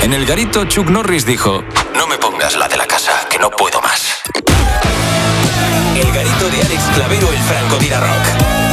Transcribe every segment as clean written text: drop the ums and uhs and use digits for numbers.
En el garito, Chuck Norris dijo: no me pongas la de la casa, que no puedo más. El garito de Alex Clavero, el Franco Tira Rock.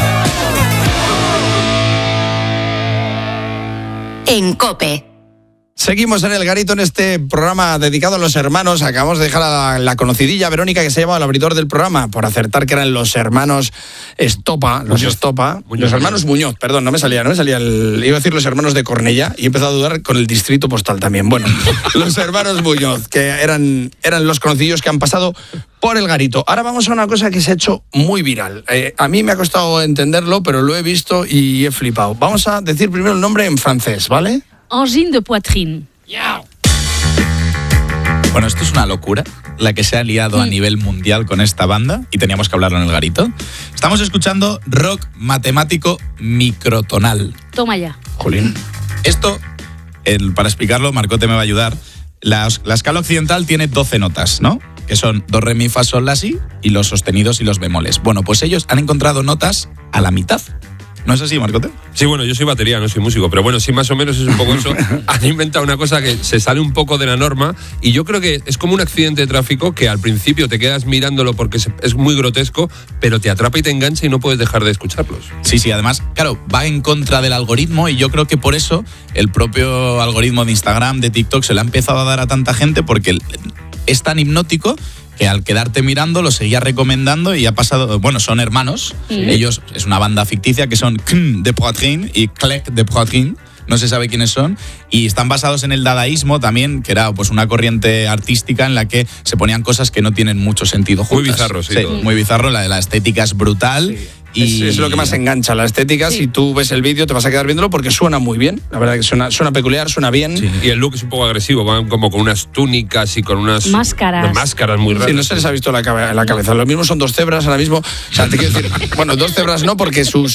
En COPE. Seguimos en el garito en este programa dedicado a los hermanos. Acabamos de dejar a la conocidilla Verónica, que se llama el abridor del programa, por acertar que eran los hermanos Estopa, los hermanos Muñoz, perdón, no me salía iba a decir los hermanos de Cornellá y he empezado a dudar con el distrito postal también. Bueno, los hermanos Muñoz, que eran los conocidos que han pasado por el garito. Ahora vamos a una cosa que se ha hecho muy viral. A mí me ha costado entenderlo, pero lo he visto y he flipado. Vamos a decir primero el nombre en francés, ¿vale? Angine de poitrine. Bueno, esto es una locura, la que se ha liado a nivel mundial con esta banda, y teníamos que hablarlo en el garito. Estamos escuchando rock matemático microtonal. Toma ya. Jolín. Esto, para explicarlo, Marcote me va a ayudar. La escala occidental tiene 12 notas, ¿no? Que son do, re, mi, fa, sol, la, si, y los sostenidos y los bemoles. Bueno, pues ellos han encontrado notas a la mitad. ¿No es así, Marcote? Sí, bueno, yo soy batería, no soy músico, pero bueno, sí, más o menos es un poco eso. Han inventado una cosa que se sale un poco de la norma y yo creo que es como un accidente de tráfico que al principio te quedas mirándolo porque es muy grotesco, pero te atrapa y te engancha y no puedes dejar de escucharlos. Sí, además, claro, va en contra del algoritmo y yo creo que por eso el propio algoritmo de Instagram, de TikTok, se le ha empezado a dar a tanta gente porque es tan hipnótico que al quedarte mirando lo seguía recomendando y ha pasado, bueno, son hermanos, ellos es una banda ficticia que son Kn de Poitrine y Clec de Poitrine, no se sabe quiénes son, y están basados en el dadaísmo también, que era pues una corriente artística en la que se ponían cosas que no tienen mucho sentido juntas. Muy bizarro, sí. Muy bizarro, la estética es brutal. Sí. Y es lo que más engancha, la estética. Si tú ves el vídeo te vas a quedar viéndolo porque suena muy bien. La verdad que suena peculiar, suena bien. Sí. Y el look es un poco agresivo, van como con unas túnicas y con unas máscaras muy raras. Sí, no se les ha visto la cabeza. Lo mismo son dos cebras ahora mismo. O sea, te quiero decir, bueno, dos cebras no, porque sus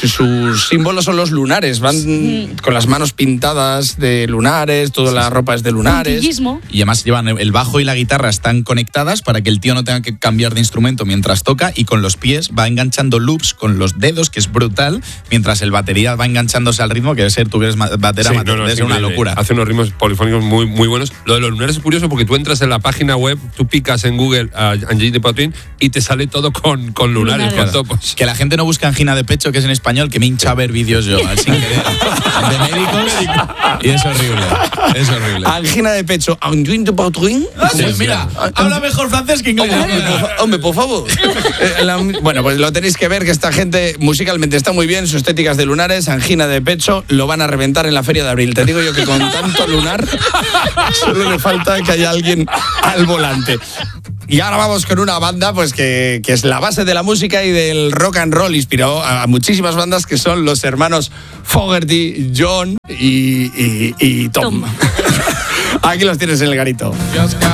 símbolos son los lunares. Van con las manos pintadas de lunares, toda la ropa es de lunares. Puntillismo. Y además llevan el bajo y la guitarra están conectadas para que el tío no tenga que cambiar de instrumento mientras toca, y con los pies va enganchando loops con los dedos, que es brutal, mientras el batería va enganchándose al ritmo, que debe ser, tú que eres batera, es una locura. Hace unos ritmos polifónicos muy, muy buenos. Lo de los lunares es curioso porque tú entras en la página web, tú picas en Google Angine de Poitrine y te sale todo con lunares, con topos. Que la gente no busca angina de pecho, que es en español, que me hincha a ver vídeos yo, sin querer, de médicos, y es horrible. Angina de pecho, Angine de Poitrine. Mira, habla mejor francés que inglés. Hombre, por favor. Bueno, pues lo tenéis que ver, que esta gente musicalmente está muy bien, su estética es de lunares, angina de pecho, lo van a reventar en la Feria de Abril. Te digo yo que con tanto lunar solo le falta que haya alguien al volante. Y ahora vamos con una banda pues que es la base de la música y del rock and roll, inspiró a muchísimas bandas, que son los hermanos Fogerty, John y Tom. Aquí los tienes en el garito.